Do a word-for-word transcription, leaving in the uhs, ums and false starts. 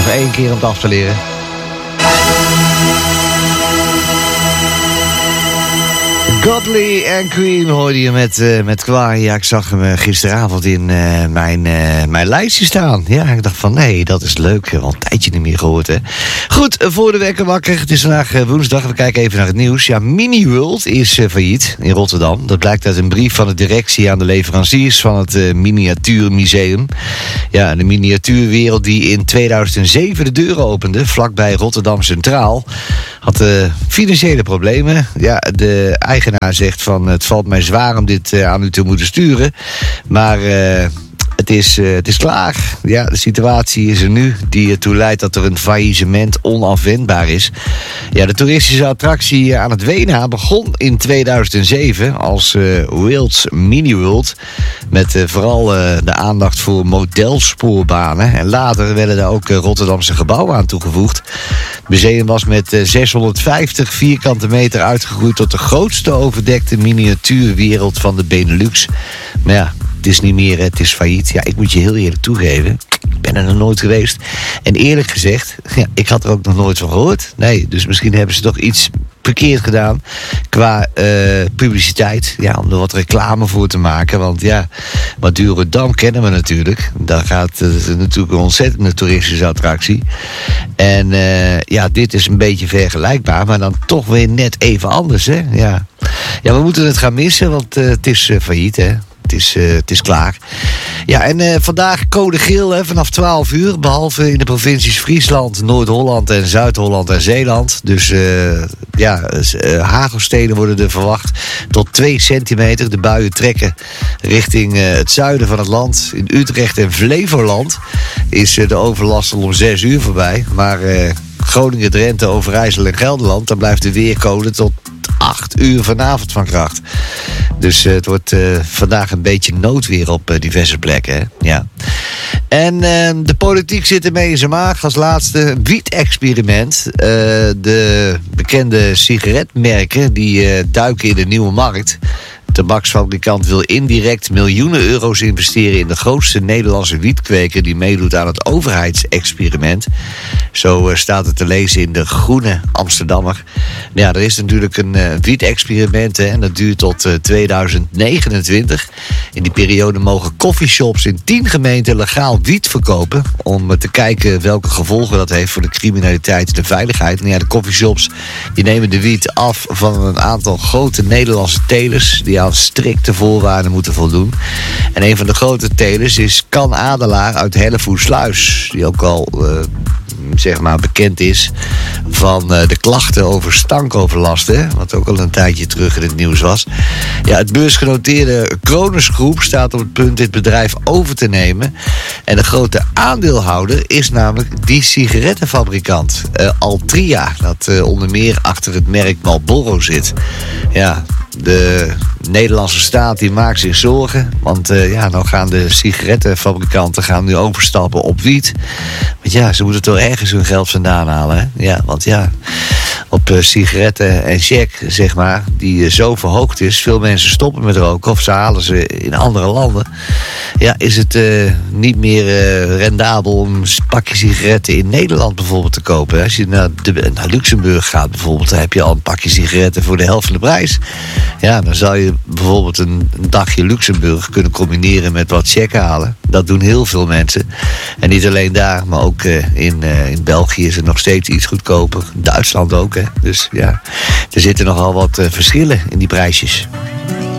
één keer om het af te leren. Godly en Queen hoorde je met, uh, met Kwa. Ja, ik zag hem uh, gisteravond in uh, mijn, uh, mijn lijstje staan. Ja, ik dacht van nee, dat is leuk. Al een tijdje niet meer gehoord, hè. Goed, uh, voor de wekker wakker. Het is vandaag uh, woensdag. We kijken even naar het nieuws. Ja, Miniworld is uh, failliet in Rotterdam. Dat blijkt uit een brief van de directie aan de leveranciers van het uh, Miniatuurmuseum. Ja, de miniatuurwereld die in tweeduizend zeven de deuren opende, vlakbij Rotterdam Centraal, had uh, financiële problemen. Ja, de eigenaar zegt van het valt mij zwaar om dit uh, aan u te moeten sturen. Maar uh, het, is, uh, het is klaar. Ja, de situatie is er nu die ertoe leidt dat er een faillissement onafwendbaar is. Ja, de toeristische attractie aan het Wena begon in tweeduizend zeven als uh, Wild's Miniworld. Met uh, vooral uh, de aandacht voor modelsporbanen. En later werden daar ook uh, Rotterdamse gebouwen aan toegevoegd. Het museum was met uh, zeshonderdvijftig vierkante meter uitgegroeid tot de grootste overdekte miniatuurwereld van de Benelux. Maar ja, het is niet meer, het is failliet. Ja, ik moet je heel eerlijk toegeven, ik ben er nog nooit geweest. En eerlijk gezegd, ja, ik had er ook nog nooit van gehoord. Nee, dus misschien hebben ze toch iets verkeerd gedaan qua uh, publiciteit. Ja, om er wat reclame voor te maken. Want ja, Madurodam kennen we natuurlijk. Daar gaat uh, natuurlijk een ontzettende toeristische attractie. En uh, ja, dit is een beetje vergelijkbaar, maar dan toch weer net even anders, hè. Ja, ja we moeten het gaan missen, want uh, het is uh, failliet, hè. Het is, uh, het is klaar. Ja, en uh, vandaag code geel hè, vanaf twaalf uur. Behalve in de provincies Friesland, Noord-Holland en Zuid-Holland en Zeeland. Dus uh, ja, uh, hagelstenen worden er verwacht tot twee centimeter. De buien trekken richting uh, het zuiden van het land. In Utrecht en Flevoland is uh, de overlast al om zes uur voorbij. Maar uh, Groningen, Drenthe, Overijssel en Gelderland, daar blijft de weercode tot acht uur vanavond van kracht. Dus uh, het wordt uh, vandaag een beetje noodweer op uh, diverse plekken. Hè? Ja. En uh, de politiek zit ermee in zijn maag. Als laatste wiet-experiment. Uh, de bekende sigaretmerken die uh, duiken in de nieuwe markt. De tabaksfabrikant wil indirect miljoenen euro's investeren in de grootste Nederlandse wietkweker die meedoet aan het overheidsexperiment. Zo uh, staat het te lezen in de Groene Amsterdammer. Ja, er is natuurlijk een uh, wiet-experiment hè, en dat duurt tot uh, tweeduizend negenentwintig. In die periode mogen coffeeshops in tien gemeenten legaal wiet verkopen om uh, te kijken welke gevolgen dat heeft voor de criminaliteit en de veiligheid. En ja, de coffeeshops die nemen de wiet af van een aantal grote Nederlandse telers die aan strikte voorwaarden moeten voldoen. En een van de grote telers is Kan Adelaar uit Hellevoetsluis, die ook al uh, zeg maar bekend is van uh, de klachten over stankoverlast, hè, wat ook al een tijdje terug in het nieuws was. Ja, het beursgenoteerde Krones Groep staat op het punt dit bedrijf over te nemen. En de grote aandeelhouder is namelijk die sigarettenfabrikant uh, Altria, dat uh, onder meer achter het merk Marlboro zit. Ja, de Nederlandse staat die maakt zich zorgen. Want uh, ja, nou gaan de sigarettenfabrikanten gaan nu overstappen op wiet. Want ja, ze moeten toch ergens hun geld vandaan halen. Hè? Ja, want ja, op uh, sigaretten en check, zeg maar, die uh, zo verhoogd is. Veel mensen stoppen met roken of ze halen ze in andere landen. Ja, is het uh, niet meer uh, rendabel om een pakje sigaretten in Nederland bijvoorbeeld te kopen. Als je naar, de, naar Luxemburg gaat bijvoorbeeld, dan heb je al een pakje sigaretten voor de helft van de prijs. Ja, dan zou je bijvoorbeeld een, een dagje Luxemburg kunnen combineren met wat check halen. Dat doen heel veel mensen. En niet alleen daar, maar ook uh, in, uh, in België is het nog steeds iets goedkoper. Duitsland ook, hè. Dus ja, er zitten nogal wat uh, verschillen in die prijsjes.